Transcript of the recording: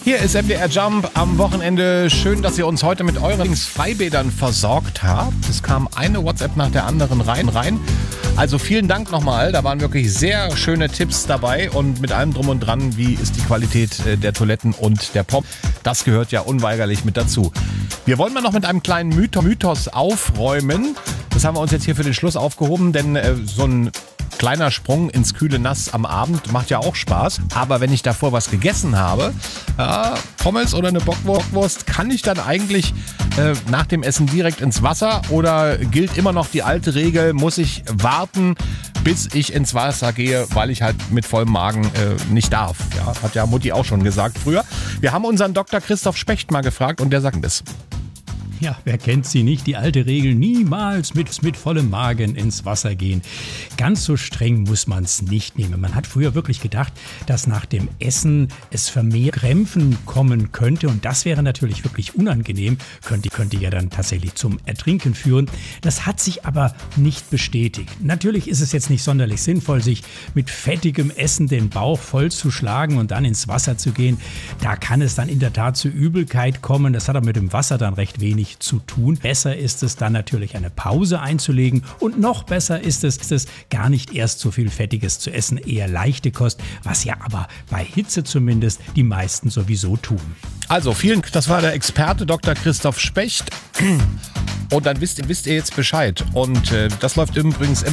Hier ist MDR Jump am Wochenende. Schön, dass ihr uns heute mit euren Freibädern versorgt habt. Es kam eine WhatsApp nach der anderen rein. Also vielen Dank nochmal. Da waren wirklich sehr schöne Tipps dabei und mit allem drum und dran, wie ist die Qualität der Toiletten und der Pommes. Das gehört ja unweigerlich mit dazu. Wir wollen mal noch mit einem kleinen Mythos aufräumen. Das haben wir uns jetzt hier für den Schluss aufgehoben, denn so ein kleiner Sprung ins kühle Nass am Abend macht ja auch Spaß. Aber wenn ich davor was gegessen habe, Pommes oder eine Bockwurst, kann ich dann eigentlich nach dem Essen direkt ins Wasser oder gilt immer noch die alte Regel, muss ich warten, bis ich ins Wasser gehe, weil ich halt mit vollem Magen nicht darf. Ja, hat ja Mutti auch schon gesagt früher. Wir haben unseren Dr. Christoph Specht mal gefragt und der sagt das. Ja, wer kennt sie nicht? Die alte Regel, niemals mit vollem Magen ins Wasser gehen. Ganz so streng muss man es nicht nehmen. Man hat früher wirklich gedacht, dass nach dem Essen es vermehrt Krämpfen kommen könnte. Und das wäre natürlich wirklich unangenehm, könnte ja dann tatsächlich zum Ertrinken führen. Das hat sich aber nicht bestätigt. Natürlich ist es jetzt nicht sonderlich sinnvoll, sich mit fettigem Essen den Bauch voll zu schlagen und dann ins Wasser zu gehen. Da kann es dann in der Tat zu Übelkeit kommen. Das hat aber mit dem Wasser dann recht wenig zu tun. Besser ist es dann natürlich eine Pause einzulegen und noch besser ist es gar nicht erst so viel Fettiges zu essen, eher leichte Kost, was ja aber bei Hitze zumindest die meisten sowieso tun. Also das war der Experte Dr. Christoph Specht und dann wisst ihr jetzt Bescheid und das läuft übrigens immer